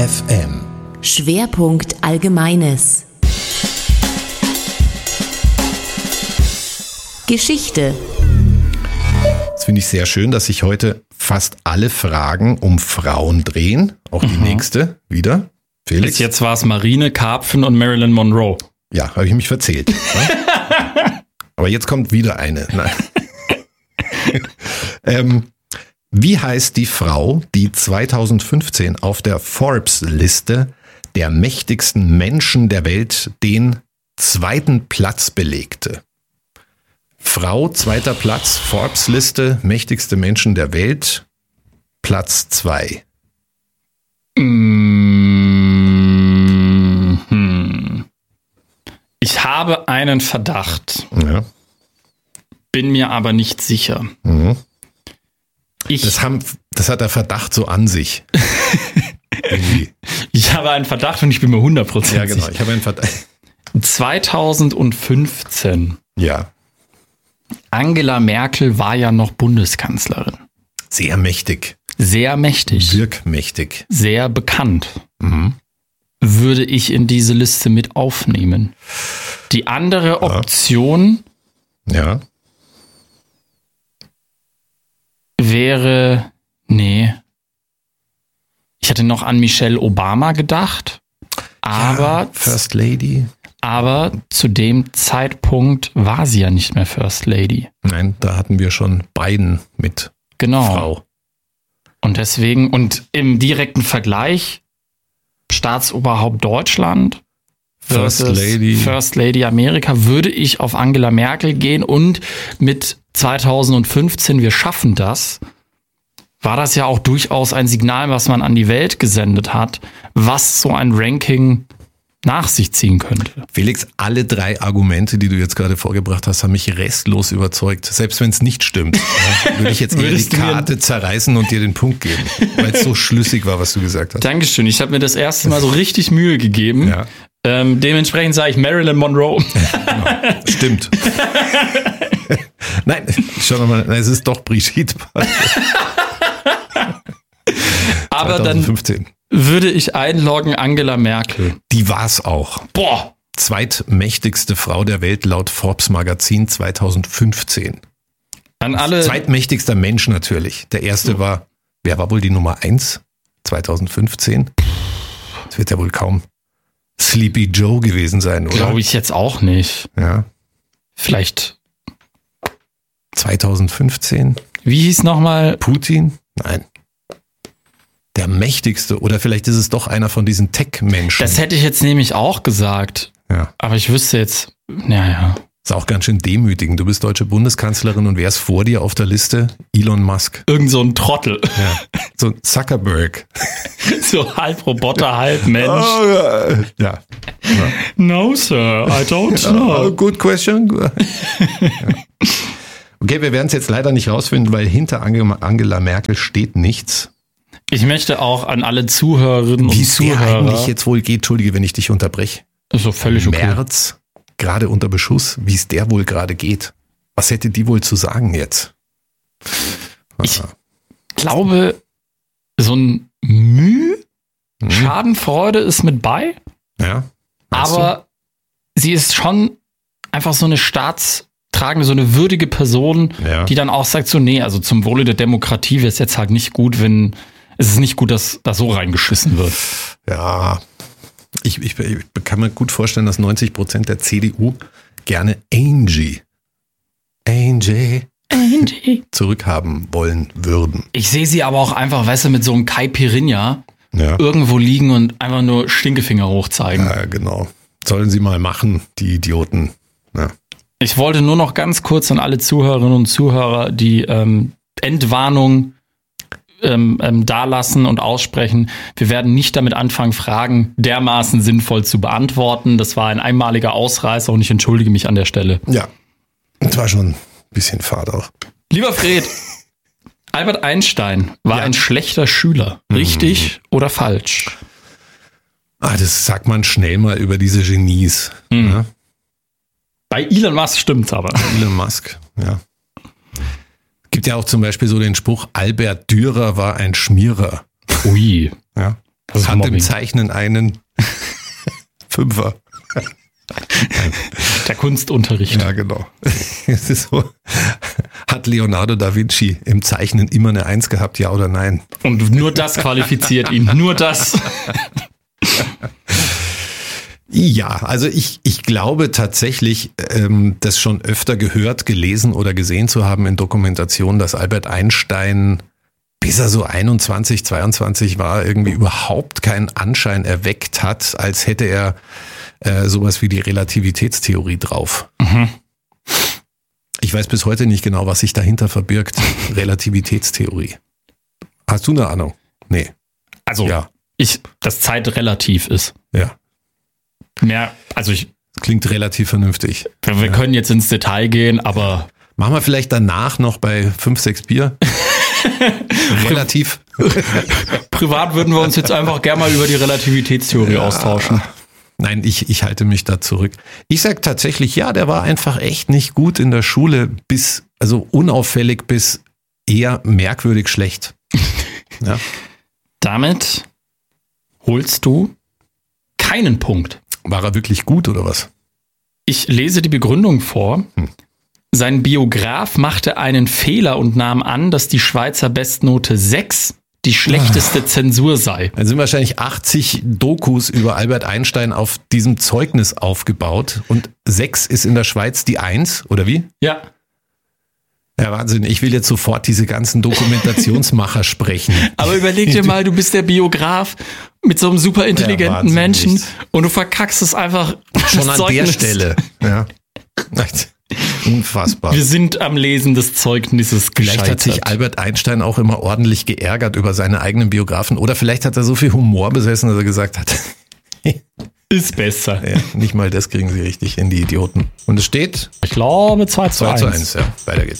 FM. Schwerpunkt Allgemeines. Geschichte. Das finde ich sehr schön, dass sich heute fast alle Fragen um Frauen drehen. Auch die nächste wieder. Felix? Bis jetzt war es Marine, Karpfen und Marilyn Monroe. Ja, habe ich mich verzählt. Ne? Aber jetzt kommt wieder eine. Wie heißt die Frau, die 2015 auf der Forbes-Liste der mächtigsten Menschen der Welt den 2. Platz belegte? Frau, 2. Platz, Forbes-Liste, mächtigste Menschen der Welt, Platz 2. Ich habe einen Verdacht, Ja. bin mir aber nicht sicher. Mhm. Das hat der Verdacht so an sich. Ich habe einen Verdacht und ich bin mir 100% Ja, genau. sicher. Ich habe einen Verdacht. 2015. Ja. Angela Merkel war ja noch Bundeskanzlerin. Sehr mächtig. Sehr mächtig. Wirkmächtig. Sehr bekannt. Mhm. Würde ich in diese Liste mit aufnehmen. Die andere Option Ja. wäre, ich hätte noch an Michelle Obama gedacht, aber, First Lady. aber zu dem Zeitpunkt war sie ja nicht mehr First Lady. Nein, da hatten wir schon Biden mit Genau. Frau. Und deswegen, und im direkten Vergleich, Staatsoberhaupt Deutschland versus First Lady Amerika, würde ich auf Angela Merkel gehen, und mit 2015, wir schaffen das, war das ja auch durchaus ein Signal, was man an die Welt gesendet hat, was so ein Ranking nach sich ziehen könnte. Felix, alle 3 Argumente, die du jetzt gerade vorgebracht hast, haben mich restlos überzeugt. Selbst wenn es nicht stimmt, würde ich jetzt eher die Karte zerreißen und dir den Punkt geben, weil es so schlüssig war, was du gesagt hast. Dankeschön, ich habe mir das erste Mal so richtig Mühe gegeben. Ja. Dementsprechend sage ich Marilyn Monroe. Genau. Stimmt. Nein, schau nochmal, es ist doch Brigitte. Aber 2015. dann würde ich einloggen Angela Merkel. Die war's auch. Boah! Zweitmächtigste Frau der Welt laut Forbes Magazin 2015. An alle. Zweitmächtigster Mensch natürlich. Der erste war, wer war wohl die Nummer 1 2015? Das wird ja wohl kaum Sleepy Joe gewesen sein, oder? Glaube ich jetzt auch nicht. Ja. Vielleicht. 2015? Wie hieß nochmal? Putin? Nein. Der mächtigste, oder vielleicht ist es doch einer von diesen Tech-Menschen. Das hätte ich jetzt nämlich auch gesagt. Ja. Aber ich wüsste jetzt, naja. Ist auch ganz schön demütigend. Du bist deutsche Bundeskanzlerin und wer ist vor dir auf der Liste? Elon Musk. Irgend so ein Trottel. Ja. So Zuckerberg. So halb Roboter, halb Mensch. Ja. No, sir, I don't know. Good question. Ja. Okay, wir werden es jetzt leider nicht rausfinden, weil hinter Angela Merkel steht nichts. Ich möchte auch an alle Zuhörerinnen und Wie es dir Zuhörer. eigentlich jetzt wohl geht, entschuldige, wenn ich dich unterbreche. Ist so völlig okay. Merz, gerade unter Beschuss, wie es der wohl gerade geht. Was hätte die wohl zu sagen jetzt? Ich glaube, so ein Schadenfreude ist mit bei. Ja. Aber sie ist schon einfach so eine staatstragende, so eine würdige Person, die dann auch sagt so, nee, also zum Wohle der Demokratie wäre es jetzt halt nicht gut, es ist nicht gut, dass da so reingeschissen wird. Ja, ich kann mir gut vorstellen, dass 90% der CDU gerne Angie zurückhaben wollen würden. Ich sehe sie aber auch einfach, weißt du, mit so einem Caipirinha irgendwo liegen und einfach nur Stinkefinger hochzeigen. Ja, genau. Sollen sie mal machen, die Idioten. Ja. Ich wollte nur noch ganz kurz an alle Zuhörerinnen und Zuhörer die Entwarnung dalassen und aussprechen. Wir werden nicht damit anfangen, Fragen dermaßen sinnvoll zu beantworten. Das war ein einmaliger Ausreißer und ich entschuldige mich an der Stelle. Ja, das war schon ein bisschen fad auch. Lieber Fred, Albert Einstein war ein schlechter Schüler. Richtig oder falsch? Das sagt man schnell mal über diese Genies. Ne? Bei Elon Musk stimmt's aber. Elon Musk, ja. Gibt ja auch zum Beispiel so den Spruch, Albert Dürer war ein Schmierer. Ui. Ja. Hat im Zeichnen einen Fünfer. Der Kunstunterricht. Ja, genau. Es ist so. Hat Leonardo da Vinci im Zeichnen immer eine 1 gehabt, ja oder nein? Und nur das qualifiziert ihn, nur das. Ja, also ich glaube tatsächlich, das schon öfter gehört, gelesen oder gesehen zu haben in Dokumentationen, dass Albert Einstein, bis er so 21, 22 war, irgendwie überhaupt keinen Anschein erweckt hat, als hätte er sowas wie die Relativitätstheorie drauf. Mhm. Ich weiß bis heute nicht genau, was sich dahinter verbirgt. Relativitätstheorie. Hast du eine Ahnung? Nee. Also, ja. Dass Zeit relativ ist. Ja. Mehr, also klingt relativ vernünftig. Wir können jetzt ins Detail gehen, aber... Machen wir vielleicht danach noch bei 5, 6 Bier? Relativ. Privat würden wir uns jetzt einfach gerne mal über die Relativitätstheorie austauschen. Nein, ich halte mich da zurück. Ich sag tatsächlich, ja, der war einfach echt nicht gut in der Schule, also unauffällig bis eher merkwürdig schlecht. Ja. Damit holst du keinen Punkt. War er wirklich gut oder was? Ich lese die Begründung vor. Sein Biograf machte einen Fehler und nahm an, dass die Schweizer Bestnote 6 die schlechteste Zensur sei. Dann sind wahrscheinlich 80 Dokus über Albert Einstein auf diesem Zeugnis aufgebaut und 6 ist in der Schweiz die 1, oder wie? Ja. Ja, Wahnsinn. Ich will jetzt sofort diese ganzen Dokumentationsmacher sprechen. Aber überleg dir mal, du bist der Biograf mit so einem super intelligenten Menschen und du verkackst es einfach schon an der Stelle. Ja. Unfassbar. Wir sind am Lesen des Zeugnisses gescheitert. Vielleicht hat sich Albert Einstein auch immer ordentlich geärgert über seine eigenen Biografen. Oder vielleicht hat er so viel Humor besessen, dass er gesagt hat, ist besser. Ja, nicht mal das kriegen sie richtig hin, die Idioten. Und es steht? Ich glaube 2:1. 2:1, ja. Weiter geht's.